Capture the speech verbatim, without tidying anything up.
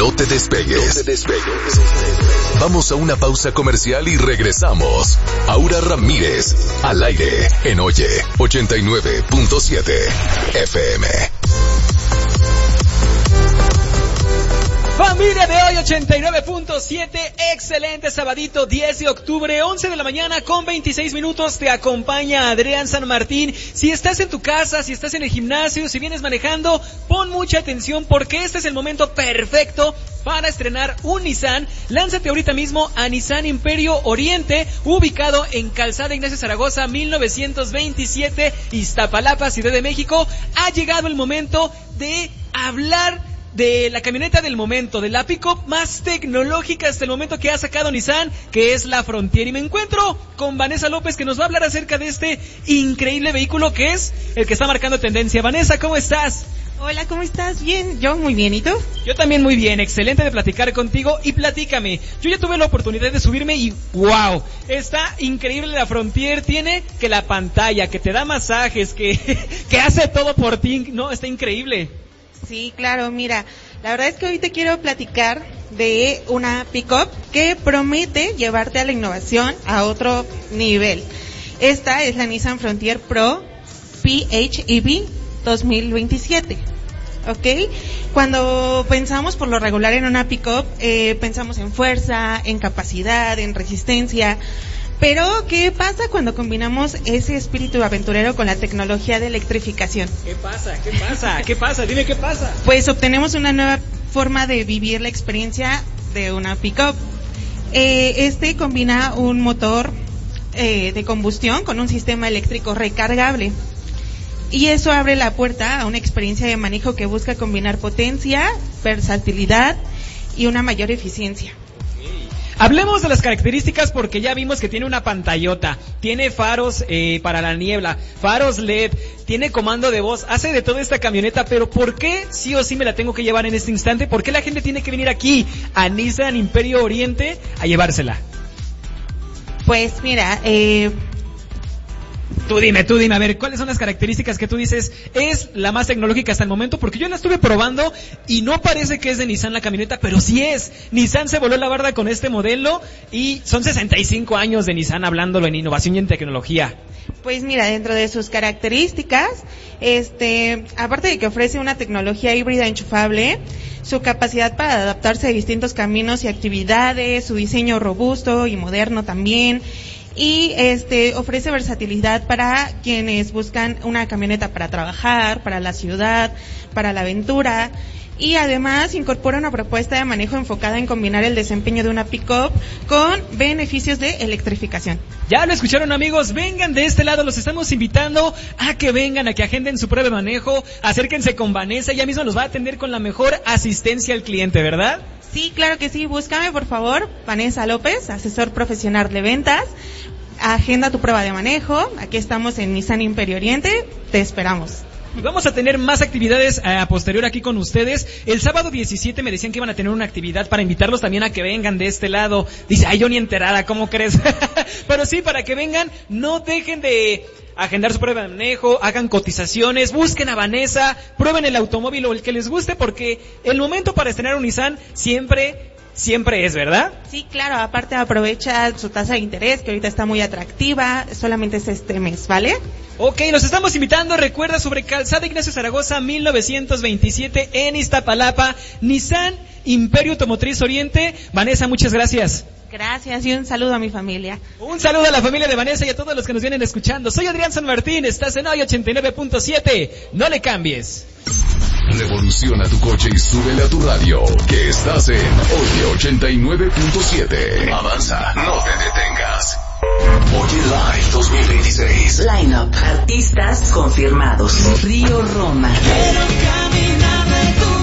No te despegues. No te despegues. Vamos a una pausa comercial y regresamos. Aura Ramírez, al aire, en Oye, ochenta y nueve punto siete F M. Familia de Hoy ochenta y nueve punto siete, excelente sabadito, diez de octubre, once de la mañana con veintiséis minutos, te acompaña Adrián San Martín. Si estás en tu casa, si estás en el gimnasio, si vienes manejando, pon mucha atención porque este es el momento perfecto para estrenar un Nissan. Lánzate ahorita mismo a Nissan Imperio Oriente, ubicado en Calzada Ignacio Zaragoza mil novecientos veintisiete, Iztapalapa, Ciudad de México. Ha llegado el momento de hablar de la camioneta del momento, de la pick-up más tecnológica hasta el momento que ha sacado Nissan, que es la Frontier. Y me encuentro con Vanessa López, que nos va a hablar acerca de este increíble vehículo que es el que está marcando tendencia. Vanessa, ¿cómo estás? Hola, ¿cómo estás? Bien, yo muy bien, ¿y tú? Yo también muy bien, excelente de platicar contigo. Y platícame, yo ya tuve la oportunidad de subirme y wow, está increíble la Frontier. Tiene que la pantalla, que te da masajes, que, que hace todo por ti, no, está increíble. Sí, claro, mira, la verdad es que hoy te quiero platicar de una pick-up que promete llevarte a la innovación a otro nivel. Esta es la Nissan Frontier Pro P H E V dos mil veintisiete, ¿ok? Cuando pensamos por lo regular en una pick-up, eh, pensamos en fuerza, en capacidad, en resistencia. Pero, ¿qué pasa cuando combinamos ese espíritu aventurero con la tecnología de electrificación? ¿Qué pasa? ¿Qué pasa? ¿Qué pasa? Dime qué pasa. Pues obtenemos una nueva forma de vivir la experiencia de una pick-up. Eh, este combina un motor eh, de combustión con un sistema eléctrico recargable. Y eso abre la puerta a una experiencia de manejo que busca combinar potencia, versatilidad y una mayor eficiencia. Hablemos de las características porque ya vimos que tiene una pantallota, tiene faros eh, para la niebla, faros L E D, tiene comando de voz, hace de toda esta camioneta, pero ¿por qué sí o sí me la tengo que llevar en este instante? ¿Por qué la gente tiene que venir aquí a Nissan Imperio Oriente a llevársela? Pues mira, eh... Tú dime, tú dime, a ver, ¿cuáles son las características que tú dices es la más tecnológica hasta el momento? Porque yo la estuve probando y no parece que es de Nissan la camioneta, pero sí es. Nissan se voló la barda con este modelo y son sesenta y cinco años de Nissan hablándolo en innovación y en tecnología. Pues mira, dentro de sus características, este, aparte de que ofrece una tecnología híbrida enchufable, su capacidad para adaptarse a distintos caminos y actividades, su diseño robusto y moderno también, y este ofrece versatilidad para quienes buscan una camioneta para trabajar, para la ciudad, para la aventura, y además incorpora una propuesta de manejo enfocada en combinar el desempeño de una pick-up con beneficios de electrificación. Ya lo escucharon, amigos, vengan de este lado, los estamos invitando a que vengan, a que agenden su prueba de manejo, acérquense con Vanessa, ella misma los va a atender con la mejor asistencia al cliente, ¿verdad? Sí, claro que sí, búscame por favor, Vanessa López, asesor profesional de ventas, agenda tu prueba de manejo, aquí estamos en Nissan Imperio Oriente, te esperamos. Y vamos a tener más actividades a posterior aquí con ustedes. El sábado diecisiete me decían que iban a tener una actividad para invitarlos también a que vengan de este lado. Dice, ay, yo ni enterada, ¿cómo crees? Pero sí, para que vengan, no dejen de agendar su prueba de manejo, hagan cotizaciones, busquen a Vanessa, prueben el automóvil o el que les guste, porque el momento para estrenar un Nissan siempre... Siempre es, ¿verdad? Sí, claro, aparte aprovecha su tasa de interés, que ahorita está muy atractiva, solamente es este mes, ¿vale? Ok, los estamos invitando, recuerda, sobre Calzada Ignacio Zaragoza mil novecientos veintisiete en Iztapalapa, Nissan Imperio Automotriz Oriente. Vanessa, muchas gracias. Gracias y un saludo a mi familia. Un saludo a la familia de Vanessa y a todos los que nos vienen escuchando. Soy Adrián San Martín, estás en Hoy ochenta y nueve punto siete, no le cambies. Revoluciona tu coche y súbele a tu radio, que estás en Oye ochenta y nueve punto siete. Avanza, no te detengas. Oye Live dos mil veintiséis. Line-up, artistas confirmados. Río Roma. Quiero caminar de tu